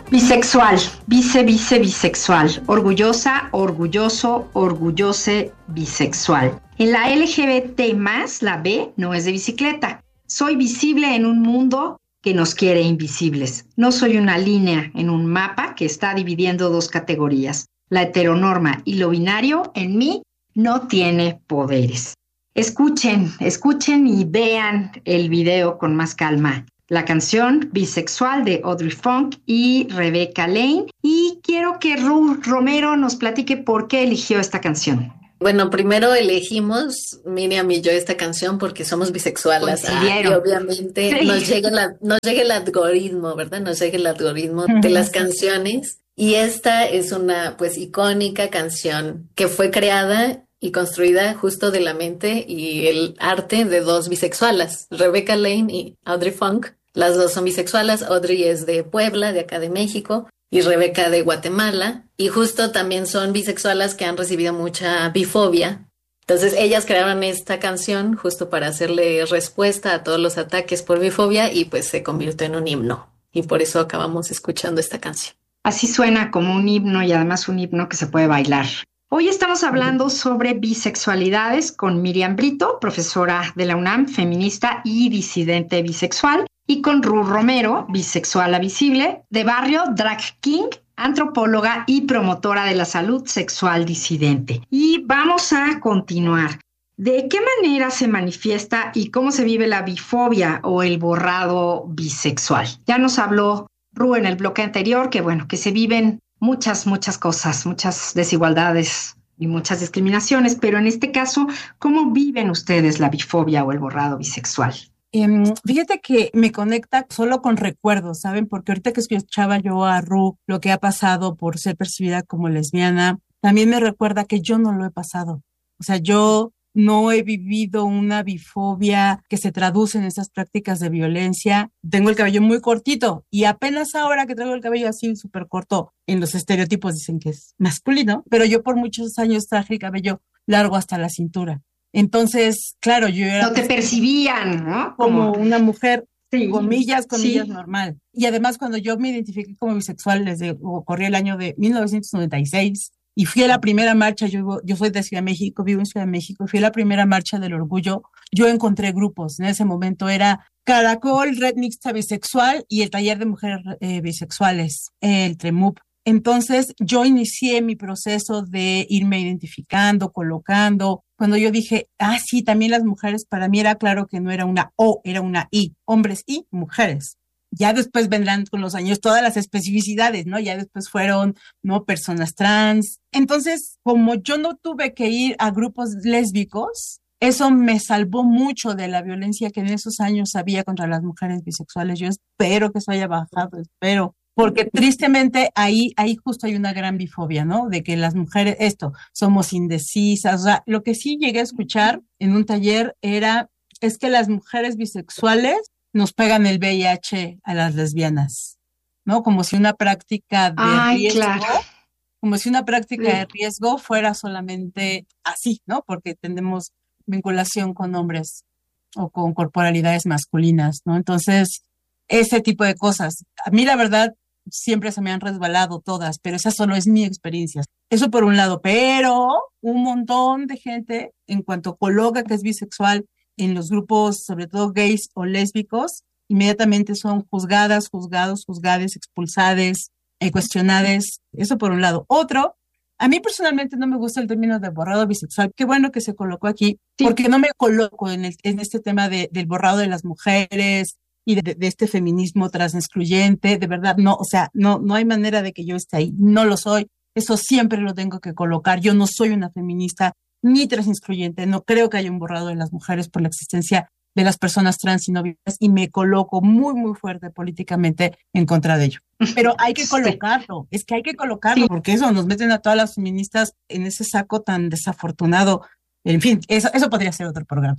Bisexual, bisexual, orgullosa, orgulloso, orgullose, bisexual. En la LGBT más, la B no es de bicicleta. Soy visible en un mundo que nos quiere invisibles. No soy una línea en un mapa que está dividiendo dos categorías. La heteronorma y lo binario en mí no tiene poderes. Escuchen y vean el video con más calma. La canción Bisexual de Audrey Funk y Rebecca Lane. Y quiero que Ru Romero nos platique por qué eligió esta canción. Bueno, primero elegimos, Miriam y yo, esta canción porque somos bisexuales. Y obviamente sí. nos llega el algoritmo, ¿verdad? Nos llega el algoritmo de las canciones. Y esta es una, pues, icónica canción que fue creada y construida justo de la mente y el arte de dos bisexuales, Rebecca Lane y Audrey Funk. Las dos son bisexuales. Audrey es de Puebla, de acá de México, y Rebeca de Guatemala. Y justo también son bisexuales que han recibido mucha bifobia. Entonces ellas crearon esta canción justo para hacerle respuesta a todos los ataques por bifobia y pues se convirtió en un himno. Y por eso acabamos escuchando esta canción. Así suena, como un himno, y además un himno que se puede bailar. Hoy estamos hablando sobre bisexualidades con Miriam Brito, profesora de la UNAM, feminista y disidente bisexual, y con Ru Romero, bisexual visible, de barrio, drag king, antropóloga y promotora de la salud sexual disidente. Y vamos a continuar. ¿De qué manera se manifiesta y cómo se vive la bifobia o el borrado bisexual? Ya nos habló Ru en el bloque anterior que se viven muchas cosas, muchas desigualdades y muchas discriminaciones, pero en este caso, ¿cómo viven ustedes la bifobia o el borrado bisexual? Fíjate que me conecta solo con recuerdos, ¿saben? Porque ahorita que escuchaba yo a Ru lo que ha pasado por ser percibida como lesbiana, también me recuerda que yo no lo he pasado. O sea, yo no he vivido una bifobia que se traduce en esas prácticas de violencia. Tengo el cabello muy cortito y apenas ahora que traigo el cabello así súper corto, en los estereotipos dicen que es masculino, pero yo por muchos años traje el cabello largo hasta la cintura. Entonces, claro, yo era... No te percibían, ¿no? Como una mujer, sí, comillas, sí, normal. Y además, cuando yo me identifiqué como bisexual, corría el año de 1996, y fui a la primera marcha, yo soy de Ciudad de México, vivo en Ciudad de México, fui a la primera marcha del orgullo, yo encontré grupos, en ese momento era Caracol, Red Mixta Bisexual y el Taller de Mujeres Bisexuales, el TREMUP. Entonces, yo inicié mi proceso de irme identificando, colocando. Cuando yo dije, sí, también las mujeres, para mí era claro que no era una O, era una I, hombres y mujeres. Ya después vendrán con los años todas las especificidades, ¿no? Ya después fueron, ¿no? Personas trans. Entonces, como yo no tuve que ir a grupos lésbicos, eso me salvó mucho de la violencia que en esos años había contra las mujeres bisexuales. Yo espero que eso haya bajado, espero. Porque tristemente ahí justo hay una gran bifobia, ¿no? De que las mujeres, somos indecisas. O sea, lo que sí llegué a escuchar en un taller es que las mujeres bisexuales nos pegan el VIH a las lesbianas, ¿no? Como si una práctica de riesgo, claro. Como si una práctica de riesgo fuera solamente así, ¿no? Porque tenemos vinculación con hombres o con corporalidades masculinas, ¿no? Entonces, ese tipo de cosas. A mí, la verdad, siempre se me han resbalado todas, pero esa solo es mi experiencia. Eso por un lado, pero un montón de gente, en cuanto coloca que es bisexual en los grupos, sobre todo gays o lésbicos, inmediatamente son juzgadas, juzgades, expulsadas, cuestionadas. Eso por un lado. Otro, a mí personalmente no me gusta el término de borrado bisexual. Qué bueno que se colocó aquí, sí, porque no me coloco en este tema del borrado de las mujeres y de este feminismo transexcluyente. De verdad, no, o sea, no hay manera de que yo esté ahí. No lo soy. Eso siempre lo tengo que colocar. Yo no soy una feminista ni transexcluyente. No creo que haya un borrado de las mujeres por la existencia de las personas trans y no binarias, y me coloco muy, muy fuerte políticamente en contra de ello. Pero hay que colocarlo, es que hay que colocarlo, sí, porque eso nos meten a todas las feministas en ese saco tan desafortunado. En fin, eso podría ser otro programa.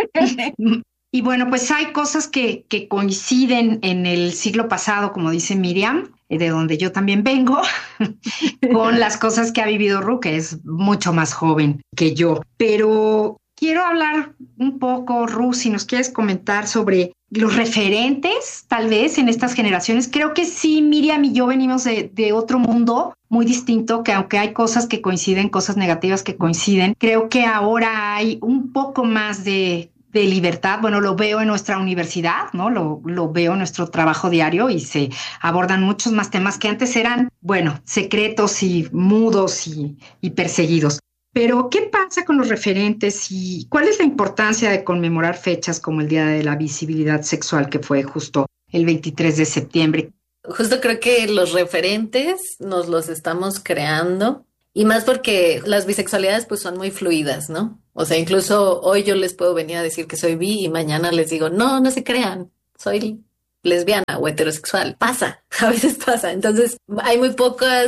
Y bueno, pues hay cosas que coinciden en el siglo pasado, como dice Miriam, de donde yo también vengo, con las cosas que ha vivido Ru, que es mucho más joven que yo. Pero quiero hablar un poco, Ru, si nos quieres comentar sobre los referentes, tal vez, en estas generaciones. Creo que sí, Miriam y yo venimos de otro mundo muy distinto, que aunque hay cosas que coinciden, cosas negativas que coinciden, creo que ahora hay un poco más de libertad. Bueno, lo veo en nuestra universidad, ¿no? Lo veo en nuestro trabajo diario y se abordan muchos más temas que antes eran, bueno, secretos y mudos y perseguidos. Pero, ¿qué pasa con los referentes y cuál es la importancia de conmemorar fechas como el Día de la Visibilidad Sexual, que fue justo el 23 de septiembre? Justo creo que los referentes nos los estamos creando, y más porque las bisexualidades pues son muy fluidas, ¿no? O sea, incluso hoy yo les puedo venir a decir que soy bi y mañana les digo, no, no se crean, soy lesbiana o heterosexual. Pasa, a veces pasa. Entonces hay muy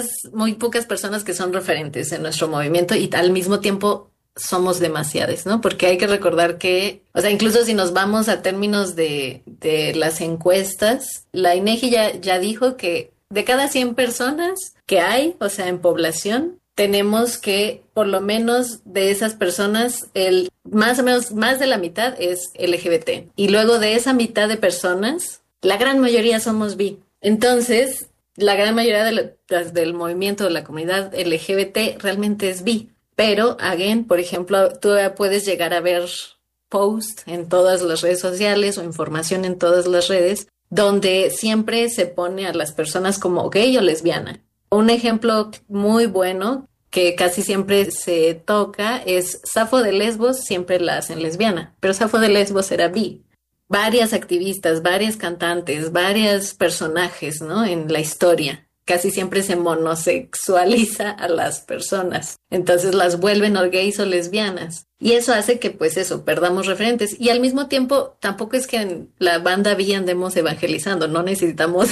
pocas personas que son referentes en nuestro movimiento, y al mismo tiempo somos demasiadas, ¿no? Porque hay que recordar que, o sea, incluso si nos vamos a términos de las encuestas, la INEGI ya dijo que de cada 100 personas que hay, o sea, en población, tenemos que, por lo menos de esas personas, más o menos más de la mitad es LGBT. Y luego de esa mitad de personas, la gran mayoría somos bi. Entonces, la gran mayoría del movimiento de la comunidad LGBT realmente es bi. Pero, again, por ejemplo, tú puedes llegar a ver posts en todas las redes sociales o información en todas las redes donde siempre se pone a las personas como gay o lesbiana. Un ejemplo muy bueno que casi siempre se toca es Safo de Lesbos, siempre la hacen lesbiana, pero Safo de Lesbos era bi. Varias activistas, varias cantantes, varios personajes, ¿no? En la historia. Casi siempre se monosexualiza a las personas. Entonces las vuelven o gays o lesbianas. Y eso hace que, pues eso, perdamos referentes. Y al mismo tiempo, tampoco es que en la banda bi andemos evangelizando. No necesitamos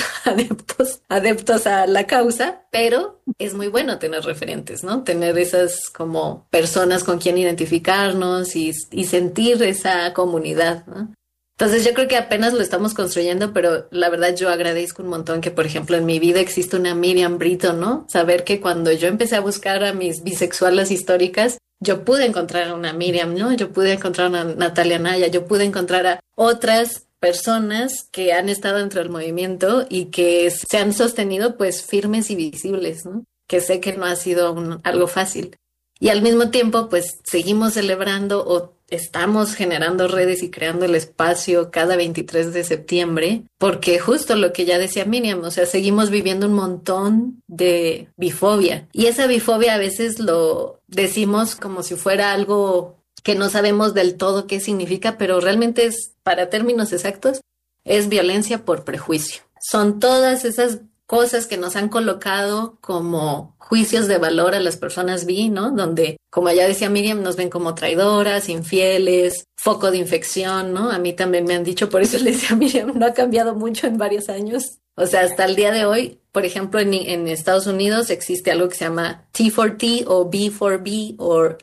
adeptos a la causa, pero es muy bueno tener referentes, ¿no? Tener esas como personas con quien identificarnos y sentir esa comunidad, ¿no? Entonces yo creo que apenas lo estamos construyendo, pero la verdad yo agradezco un montón que, por ejemplo, en mi vida existe una Miriam Brito, ¿no? Saber que cuando yo empecé a buscar a mis bisexuales históricas, yo pude encontrar a una Miriam, ¿no? Yo pude encontrar a una Natalia Naya, yo pude encontrar a otras personas que han estado dentro del movimiento y que se han sostenido pues firmes y visibles, ¿no? Que sé que no ha sido algo fácil. Y al mismo tiempo, pues seguimos celebrando o estamos generando redes y creando el espacio cada 23 de septiembre, porque justo lo que ya decía Miriam, o sea, seguimos viviendo un montón de bifobia. Y esa bifobia a veces lo decimos como si fuera algo que no sabemos del todo qué significa, pero realmente es, para términos exactos, es violencia por prejuicio. Son todas esas cosas que nos han colocado como juicios de valor a las personas bi, ¿no? Donde, como ya decía Miriam, nos ven como traidoras, infieles, foco de infección, ¿no? A mí también me han dicho, por eso le decía a Miriam, no ha cambiado mucho en varios años. O sea, hasta el día de hoy, por ejemplo, en Estados Unidos existe algo que se llama T4T o B4B o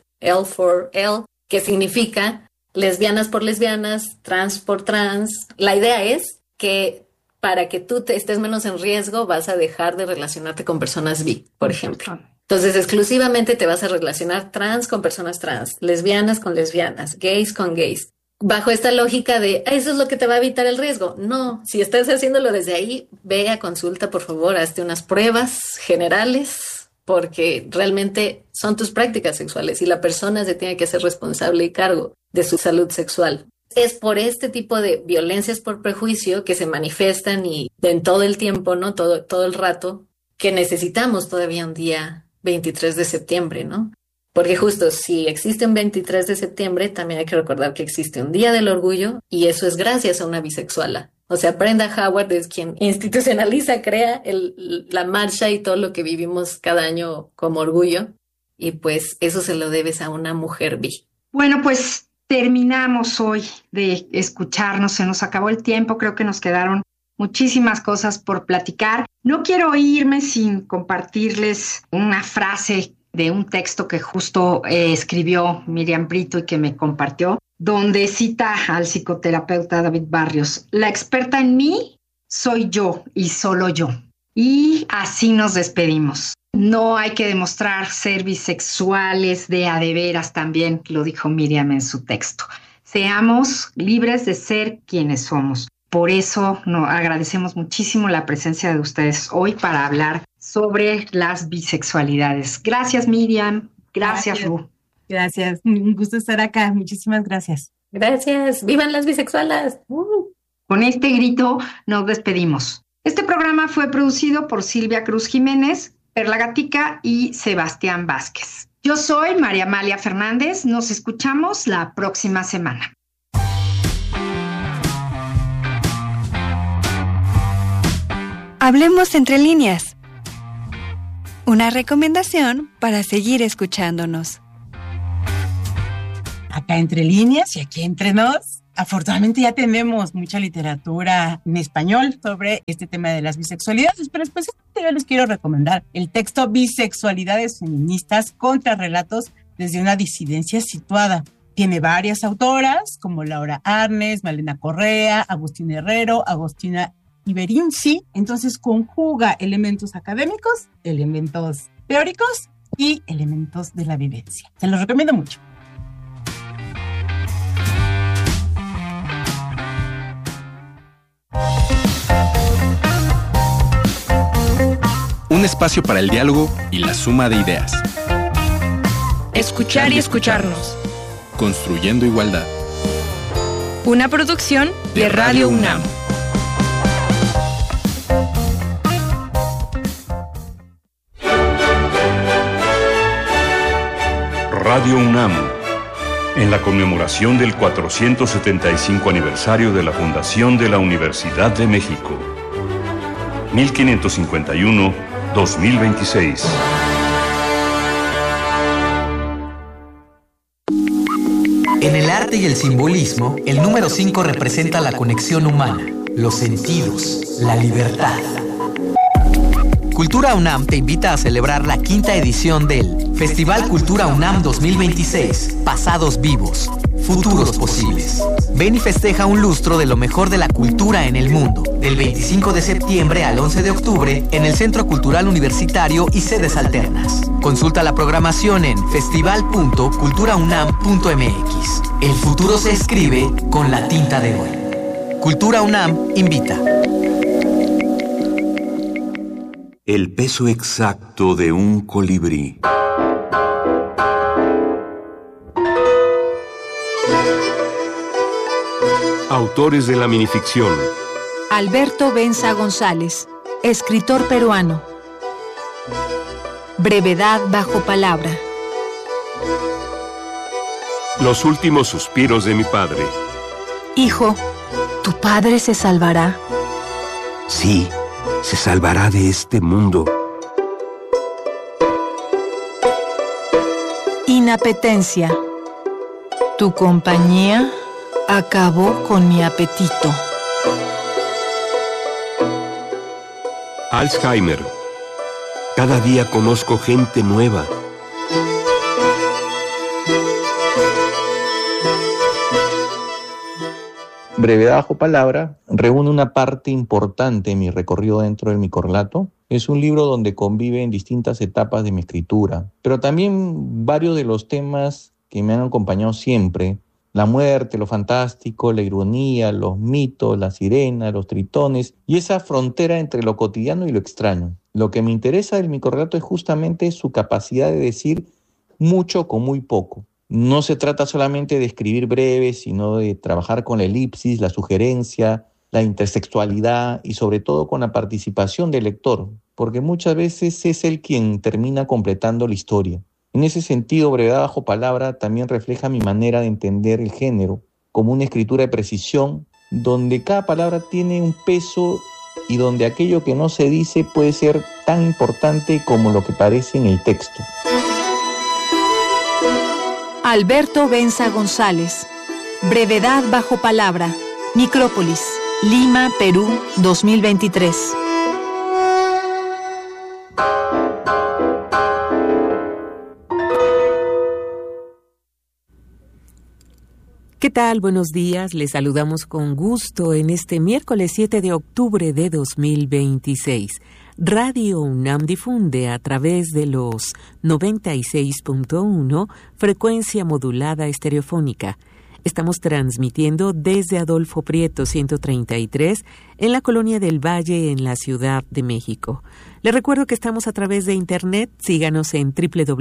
L4L, que significa lesbianas por lesbianas, trans por trans. La idea es que para que tú estés menos en riesgo, vas a dejar de relacionarte con personas bi, por ejemplo. Entonces, exclusivamente te vas a relacionar trans con personas trans, lesbianas con lesbianas, gays con gays. Bajo esta lógica de, eso es lo que te va a evitar el riesgo. No, si estás haciéndolo desde ahí, ve a consulta, por favor, hazte unas pruebas generales, porque realmente son tus prácticas sexuales y la persona se tiene que hacer responsable y cargo de su salud sexual. Es por este tipo de violencias por prejuicio que se manifiestan y en todo el tiempo, ¿no? Todo el rato, que necesitamos todavía un día 23 de septiembre, ¿no? Porque justo si existe un 23 de septiembre, también hay que recordar que existe un Día del Orgullo y eso es gracias a una bisexuala. O sea, Brenda Howard es quien institucionaliza, crea la marcha y todo lo que vivimos cada año como orgullo. Y pues eso se lo debes a una mujer bi. Bueno, pues terminamos hoy de escucharnos, se nos acabó el tiempo, creo que nos quedaron muchísimas cosas por platicar. No quiero irme sin compartirles una frase de un texto que justo escribió Miriam Brito y que me compartió, donde cita al psicoterapeuta David Barrios: la experta en mí soy yo y solo yo. Y así nos despedimos. No hay que demostrar ser bisexuales de a de veras, también lo dijo Miriam en su texto. Seamos libres de ser quienes somos. por eso agradecemos muchísimo la presencia de ustedes hoy para hablar sobre las bisexualidades. Gracias, Miriam. Gracias, Ru. Gracias. Un gusto estar acá. Muchísimas gracias. Gracias. ¡Vivan las bisexualas! Con este grito nos despedimos. Este programa fue producido por Silvia Cruz Jiménez, Perla Gatica y Sebastián Vázquez. Yo soy María Amalia Fernández. Nos escuchamos la próxima semana. Hablemos entre líneas. Una recomendación para seguir escuchándonos. Acá entre líneas y aquí entre nos, afortunadamente ya tenemos mucha literatura en español sobre este tema de las bisexualidades, pero especialmente yo les quiero recomendar el texto Bisexualidades feministas, contrarrelatos desde una disidencia situada. Tiene varias autoras como Laura Arnes, Malena Correa, Agustina Herrero, Agostina Iberinci. Entonces conjuga elementos académicos, elementos teóricos y elementos de la vivencia. Se los recomiendo mucho. Un espacio para el diálogo y la suma de ideas. Escuchar y escucharnos. Construyendo igualdad. Una producción de Radio UNAM. Radio UNAM, en la conmemoración del 475 aniversario de la fundación de la Universidad de México, 1551-2026. En el arte y el simbolismo, el número 5 representa la conexión humana, los sentidos, la libertad. Cultura UNAM te invita a celebrar la 5ª edición del Festival Cultura UNAM 2026, Pasados Vivos, Futuros Posibles. Ven y festeja un lustro de lo mejor de la cultura en el mundo, del 25 de septiembre al 11 de octubre en el Centro Cultural Universitario y sedes alternas. Consulta la programación en festival.culturaunam.mx. El futuro se escribe con la tinta de hoy. Cultura UNAM invita. El peso exacto de un colibrí. Autores de la minificción: Alberto Benza González, escritor peruano. Brevedad bajo palabra. Los últimos suspiros de mi padre. Hijo, ¿tu padre se salvará? Sí, se salvará de este mundo. Inapetencia. Tu compañía acabó con mi apetito. Alzheimer. Cada día conozco gente nueva. Brevedad bajo palabra reúne una parte importante en mi recorrido dentro del microrrelato. Es un libro donde conviven distintas etapas de mi escritura, pero también varios de los temas que me han acompañado siempre: la muerte, lo fantástico, la ironía, los mitos, la sirena, los tritones y esa frontera entre lo cotidiano y lo extraño. Lo que me interesa del microrrelato es justamente su capacidad de decir mucho con muy poco. No se trata solamente de escribir breve, sino de trabajar con la elipsis, la sugerencia, la intersexualidad y sobre todo con la participación del lector, porque muchas veces es él quien termina completando la historia. En ese sentido, Brevedad bajo palabra también refleja mi manera de entender el género como una escritura de precisión, donde cada palabra tiene un peso y donde aquello que no se dice puede ser tan importante como lo que parece en el texto. Alberto Benza González, Brevedad bajo palabra, Micrópolis, Lima, Perú, 2023. ¿Qué tal? Buenos días. Les saludamos con gusto en este miércoles 7 de octubre de 2026. Radio UNAM difunde a través de los 96.1 frecuencia modulada estereofónica Estamos transmitiendo desde Adolfo Prieto 133 en la Colonia del Valle en la Ciudad de México. Les recuerdo que estamos a través de internet. Síganos en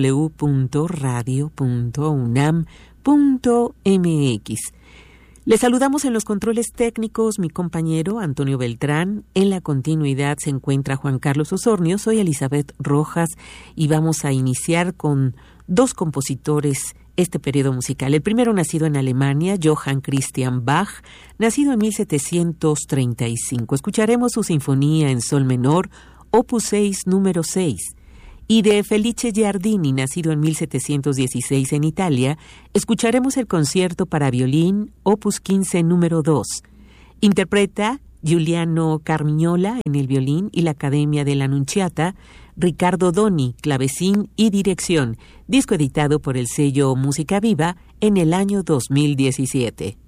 www.radio.unam.mx. Les saludamos en los controles técnicos mi compañero Antonio Beltrán. En la continuidad se encuentra Juan Carlos Osornio. Soy Elizabeth Rojas y vamos a iniciar con dos compositores este periodo musical. El primero, nacido en Alemania, Johann Christian Bach, nacido en 1735. Escucharemos su sinfonía en sol menor, opus 6, número 6. Y de Felice Giardini, nacido en 1716 en Italia, escucharemos el concierto para violín, opus 15, número 2. Interpreta Giuliano Carmignola en el violín y la Academia de la Nunziata, Ricardo Doni, clavecín y dirección, disco editado por el sello Música Viva en el año 2017.